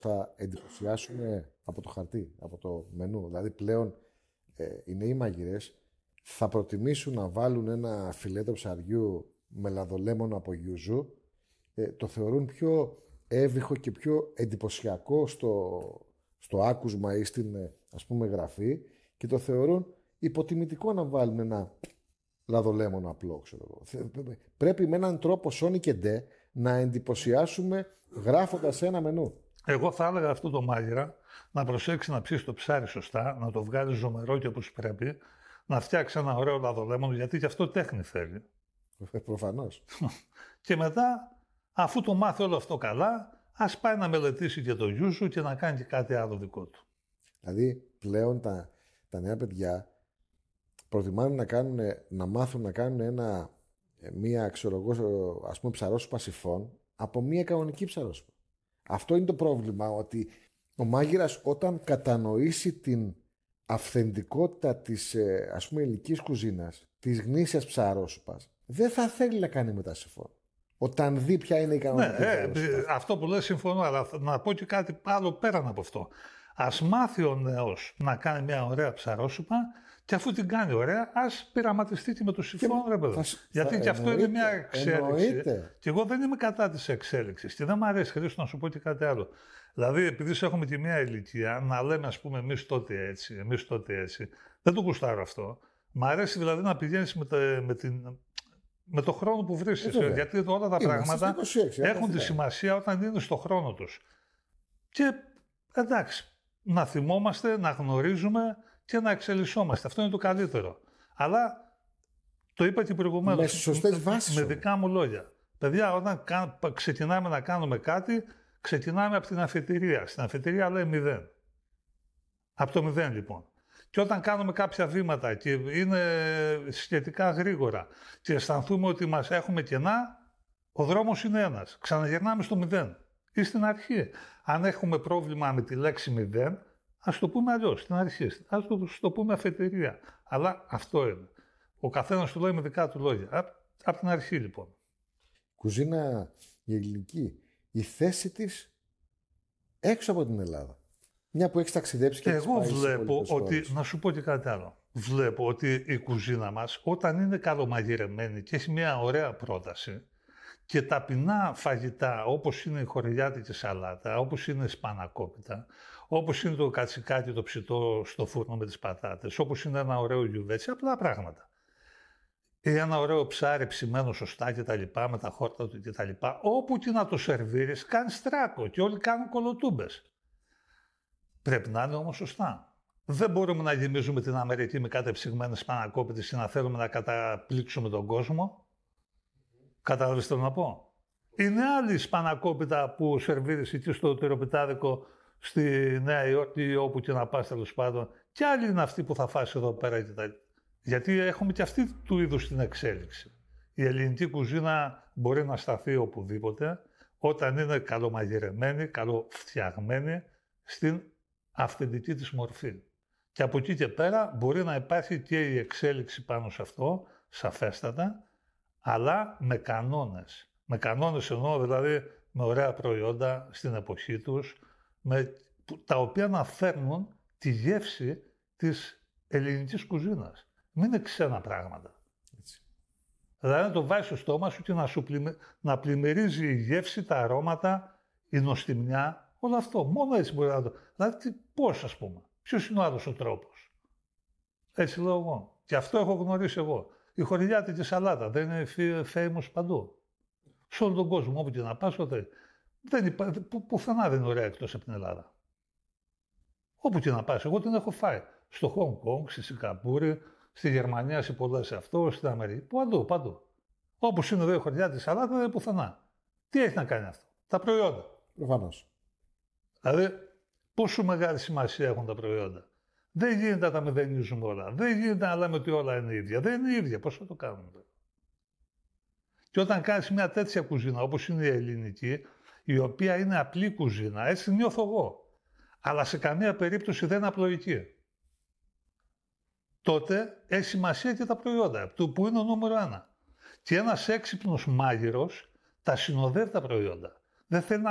θα εντυπωσιάσουν από το χαρτί, από το μενού. Δηλαδή πλέον οι νέοι μαγειρές θα προτιμήσουν να βάλουν ένα φιλέτο ψαριού με λαδολέμονο από γιουζού. Το θεωρούν πιο εύβυχο και πιο εντυπωσιακό στο άκουσμα ή στην ας πούμε γραφή και το θεωρούν υποτιμητικό να βάλουν ένα λαδολέμονο απλό, ξέρω εγώ. Πρέπει με έναν τρόπο σόνι και ντε να εντυπωσιάσουμε γράφοντας ένα μενού. Εγώ θα έλεγα αυτό το μάγειρα να προσέξει να ψήσει το ψάρι σωστά, να το βγάλει ζωμερό και όπως πρέπει, να φτιάξει ένα ωραίο λαδολέμονο, γιατί και αυτό τέχνη θέλει. Προφανώς. Και μετά, αφού το μάθει όλο αυτό καλά, ας πάει να μελετήσει και το γιούζου και να κάνει και κάτι άλλο δικό του. Δηλαδή, πλέον τα νέα παιδιά προτιμάνε να μάθουν να κάνουν μία, ξέρω εγώ, ας πούμε ψαρόσουπα σιφών από μία κανονική ψαρόσουπα. Αυτό είναι το πρόβλημα, ότι ο μάγειρας όταν κατανοήσει την αυθεντικότητα της ας πούμε ελληνικής κουζίνας, της γνήσιας ψαρόσουπας, δεν θα θέλει να κάνει μετά σιφών. Όταν δει ποια είναι η κανονική ψαρόσουπα. Αυτό που λέει συμφωνώ, αλλά να πω και κάτι άλλο πέραν από αυτό. Ας μάθει ο νέος να κάνει μια ωραία ψαρόσουπα και αφού την κάνει ωραία, ας πειραματιστεί και με το σιφόν, ρε παιδί. Γιατί και αυτό είναι μια εξέλιξη. Και εγώ δεν είμαι κατά της εξέλιξης. Και δεν μου αρέσει, Χρήστο, να σου πω και κάτι άλλο. Δηλαδή, επειδή έχουμε και μια ηλικία, να λέμε, ας πούμε, εμείς τότε έτσι. Δεν το γουστάρω αυτό. Μ' αρέσει δηλαδή να πηγαίνεις με το χρόνο που βρίσκεσαι. Γιατί όλα τα πράγματα έχουν τη σημασία όταν είναι στο χρόνο τους. Και εντάξει, να θυμόμαστε, να γνωρίζουμε και να εξελισσόμαστε. Αυτό είναι το καλύτερο. Αλλά το είπα και προηγουμένως. Με σωστές βάσεις. Με δικά μου λόγια. Παιδιά, όταν ξεκινάμε να κάνουμε κάτι, ξεκινάμε από την αφετηρία. Στην αφετηρία λέει 0. Από το 0 λοιπόν. Και όταν κάνουμε κάποια βήματα και είναι σχετικά γρήγορα και αισθανθούμε ότι μας έχουμε κενά, ο δρόμος είναι ένας. Ξαναγυρνάμε στο 0. Ή στην αρχή. Αν έχουμε πρόβλημα με τη λέξη 0, ας το πούμε αλλιώς, στην αρχή. Ας το πούμε αφετηρία. Αλλά αυτό είναι. Ο καθένας του λέει με δικά του λόγια. Από την αρχή λοιπόν. Κουζίνα η ελληνική. Η θέση της έξω από την Ελλάδα. Μια που έχεις ταξιδέψει και εγώ βλέπω ότι, να σου πω και κάτι άλλο. Βλέπω ότι η κουζίνα μας όταν είναι καλομαγειρεμένη και έχει μια ωραία πρόταση και ταπεινά φαγητά όπως είναι η χορηγιάτικη σαλάτα, όπως είναι η σπανακόπιτα, όπως είναι το κατσικάκι το ψητό στο φούρνο με τις πατάτες, όπως είναι ένα ωραίο γιουβέτσι, απλά πράγματα. Ή ένα ωραίο ψάρι ψημένο σωστά και τα λοιπά, με τα χόρτα του και τα λοιπά, όπου και να το σερβίρεις κάνει στράκο και όλοι κάνουν κολοτούμπες. Πρέπει να είναι όμως σωστά. Δεν μπορούμε να γεμίζουμε την Αμερική με κατεψυγμένες σπανακόπιτες και να θέλουμε να καταπλήξουμε τον κόσμο. Κατάλαβες τι θέλω να πω. Είναι άλλη σπανακόπιτα που σερβίρεις εκεί στο τυροπιτάδικο στη Νέα Υόρκη, όπου και να πας τέλος πάντων, και άλλη είναι αυτή που θα φας εδώ πέρα. Γιατί έχουμε και αυτή του είδους την εξέλιξη. Η ελληνική κουζίνα μπορεί να σταθεί οπουδήποτε, όταν είναι καλομαγειρεμένη, καλοφτιαγμένη στην αυθεντική της μορφή. Και από εκεί και πέρα μπορεί να υπάρχει και η εξέλιξη πάνω σε αυτό, σαφέστατα, αλλά με κανόνες. Με κανόνες εννοώ δηλαδή με ωραία προϊόντα στην εποχή τους, τα οποία να φέρνουν τη γεύση της ελληνικής κουζίνας. Μην είναι ξένα πράγματα. Έτσι. Δηλαδή να το βάζεις στο στόμα σου και να πλημμυρίζει η γεύση, τα αρώματα, η νοστιμιά, όλο αυτό. Μόνο έτσι μπορεί να το... Δηλαδή πώς, ας πούμε. Ποιος είναι ο άλλος ο τρόπος. Έτσι λέω εγώ. Και αυτό έχω γνωρίσει εγώ. Η χορηγιάτικη σαλάτα δεν είναι famous παντού. Σε όλο τον κόσμο, όπου και να πας, πουθενά δεν είναι ωραία εκτός από την Ελλάδα. Όπου και να πας, εγώ την έχω φάει. Στο Χονγκ Κονγκ, στη Σιγκαπούρη, στη Γερμανία, σε πολλές αυτό, στην Αμερική. Παντού. Όπως είναι εδώ η χορηγιάτικη σαλάτα, δεν είναι πουθενά. Τι έχει να κάνει αυτό. Τα προϊόντα. Προφανώς. Δηλαδή, πόσο μεγάλη σημασία έχουν τα προϊόντα. Δεν γίνεται να τα μηδενίζουμε όλα. Δεν γίνεται να λέμε ότι όλα είναι ίδια. Δεν είναι ίδια. Πώς θα το κάνουμε. Και όταν κάνεις μια τέτοια κουζίνα όπως είναι η ελληνική, η οποία είναι απλή κουζίνα, έτσι νιώθω εγώ, αλλά σε καμία περίπτωση δεν είναι απλοϊκή, τότε έχει σημασία και τα προϊόντα, που είναι ο νούμερο 1. Και ένας έξυπνος μάγειρος τα συνοδεύει τα προϊόντα. Δεν θέλει να